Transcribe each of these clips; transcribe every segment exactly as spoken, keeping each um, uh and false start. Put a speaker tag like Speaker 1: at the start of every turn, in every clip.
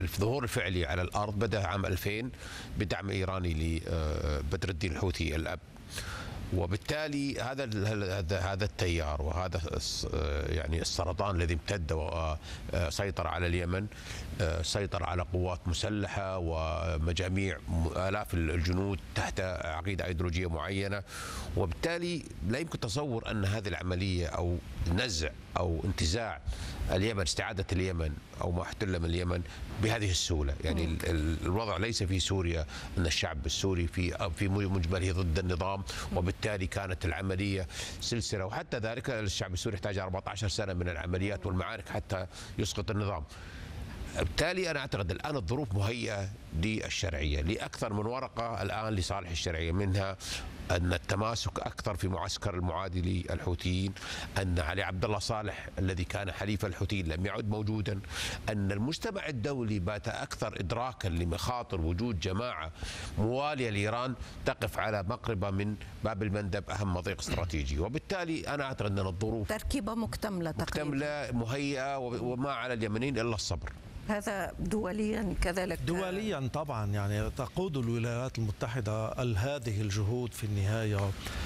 Speaker 1: الظهور الفعلي على الأرض بدأ عام ألفين بدعم إيراني لبدر الدين الحوثي الأب، وبالتالي هذا هذا هذا التيار وهذا يعني السرطان الذي امتد وسيطر على اليمن، سيطر على قوات مسلحة ومجاميع آلاف الجنود تحت عقيدة أيديولوجية معينة، وبالتالي لا يمكن تصور أن هذه العملية أو نزع أو انتزاع اليمن، استعادة اليمن أو ما احتل من اليمن بهذه السهولة. يعني الوضع ليس في سوريا أن الشعب السوري في في مجمله ضد النظام، وبالتالي كانت العملية سلسلة، وحتى ذلك الشعب السوري احتاج أربعة عشر سنة من العمليات والمعارك حتى يسقط النظام. بالتالي أنا أعتقد الآن الظروف مهيئة للشرعية لأكثر من ورقة الآن لصالح الشرعية، منها أن التماسك أكثر في معسكر المعادي للحوثيين، أن علي عبد الله صالح الذي كان حليف الحوثيين لم يعد موجودا، أن المجتمع الدولي بات أكثر إدراكا لمخاطر وجود جماعة موالية لإيران تقف على مقربة من باب المندب، أهم مضيق استراتيجي. وبالتالي أنا أعتقد أن الظروف
Speaker 2: تركيبة مكتملة
Speaker 1: مكتملة مهيئة، وما على اليمنيين إلا الصبر.
Speaker 2: هذا دوليا كذلك؟
Speaker 3: دوليا طبعا، يعني تقود الولايات المتحدة هذه الجهود في النهاية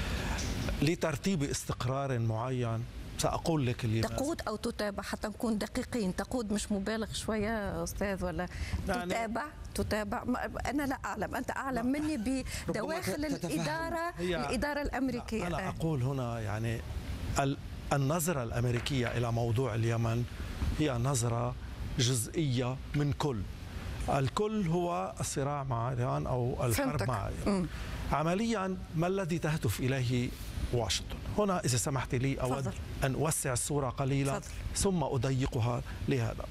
Speaker 3: لترتيب استقرار معين. سأقول لك اليمن
Speaker 2: تقود أو تتابع حتى نكون دقيقين. تقود مش مبالغ شوية أستاذ، ولا يعني تتابع تتابع أنا لا أعلم، أنت أعلم مني بدواخل الإدارة الإدارة الأمريكية.
Speaker 3: أنا أقول هنا يعني النظرة الأمريكية إلى موضوع اليمن هي نظرة جزئية من كل. الكل هو الصراع مع إيران أو الحرب فهمتك. مع إيران. عمليا ما الذي تهدف إليه واشنطن؟ هنا إذا سمحت لي أود فضل. أن أوسع الصورة قليلا فضل. ثم أضيقها لهذا.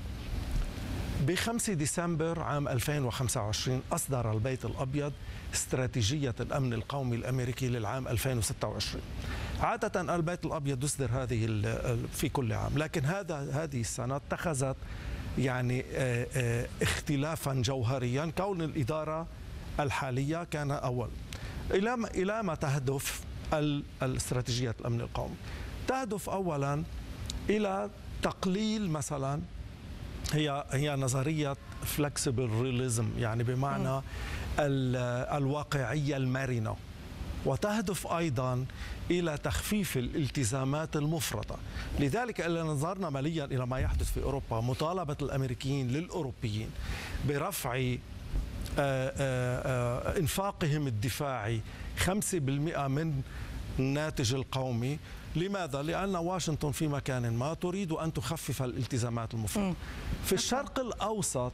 Speaker 3: بخمسة ديسمبر عام ألفين وخمسة وعشرين أصدر البيت الأبيض استراتيجية الأمن القومي الأمريكي للعام ألفين وستة وعشرين. عادة البيت الأبيض يصدر هذه في كل عام، لكن هذا هذه السنة اتخذت يعني اختلافا جوهريا. كون الإدارة الحالية كان أول إلى إلى ما تهدف الاستراتيجية الأمن القومي؟ تهدف أولا إلى تقليل، مثلا هي هي نظرية فلكسبل رياليزم، يعني بمعنى الواقعية المرنة، وتهدف أيضا إلى تخفيف الالتزامات المفرطة. لذلك إذا نظرنا ماليا إلى ما يحدث في أوروبا، مطالبة الأمريكيين للأوروبيين برفع إنفاقهم الدفاعي خمسة بالمئة من الناتج القومي. لماذا؟ لأن واشنطن في مكان ما تريد أن تخفف الالتزامات المفرطة. في الشرق الأوسط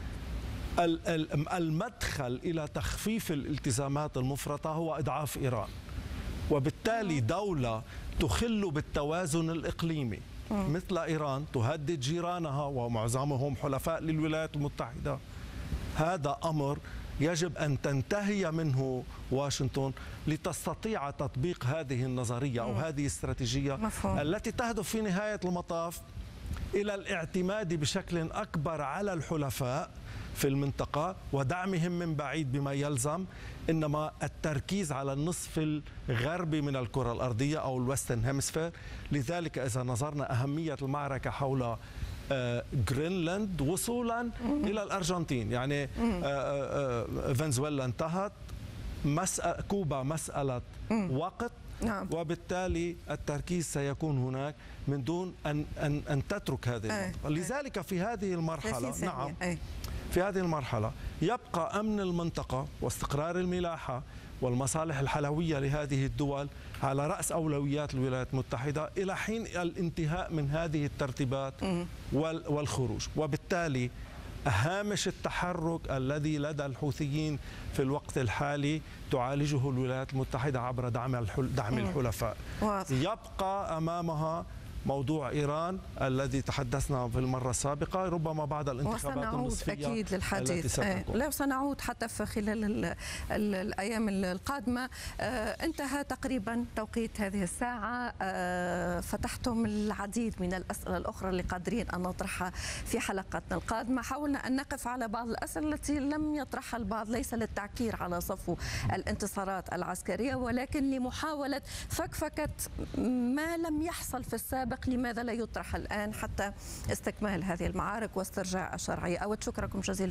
Speaker 3: المدخل إلى تخفيف الالتزامات المفرطة هو إضعاف إيران، وبالتالي دولة تخل بالتوازن الإقليمي مثل إيران تهدد جيرانها ومعظمهم حلفاء للولايات المتحدة. هذا أمر يجب أن تنتهي منه واشنطن لتستطيع تطبيق هذه النظرية أو هذه الاستراتيجية مفهوم. التي تهدف في نهاية المطاف إلى الاعتماد بشكل أكبر على الحلفاء في المنطقة ودعمهم من بعيد بما يلزم، إنما التركيز على النصف الغربي من الكرة الأرضية أو الويسترن هيمسفير. لذلك إذا نظرنا أهمية المعركة حول جرينلاند وصولا إلى الأرجنتين، يعني فنزويلا انتهت، مسألة كوبا مسألة وقت، نعم. وبالتالي التركيز سيكون هناك من دون أن أن أن تترك هذه المنطقة. لذلك في هذه المرحلة نعم في هذه المرحلة يبقى أمن المنطقة واستقرار الملاحة والمصالح الحلوية لهذه الدول على رأس أولويات الولايات المتحدة إلى حين الانتهاء من هذه الترتيبات والخروج. وبالتالي هامش التحرك الذي لدى الحوثيين في الوقت الحالي تعالجه الولايات المتحدة عبر دعم دعم الحلفاء. يبقى أمامها موضوع إيران الذي تحدثنا في المرة السابقة، ربما بعد الانتخابات النصفية
Speaker 2: أكيد للحديث. لا سنعود حتى في خلال ال ال الأيام القادمة. آه انتهى تقريبا توقيت هذه الساعة. آه فتحتم العديد من الأسئلة الأخرى اللي قادرين أن نطرحها في حلقتنا القادمة. حاولنا أن نقف على بعض الأسئلة التي لم يطرحها البعض، ليس للتعكير على صفو الانتصارات العسكرية، ولكن لمحاولة فكفكة ما لم يحصل في السابق لماذا لا يطرح الآن حتى استكمال هذه المعارك واسترجاع الشرعية. أود شكركم جزيلا.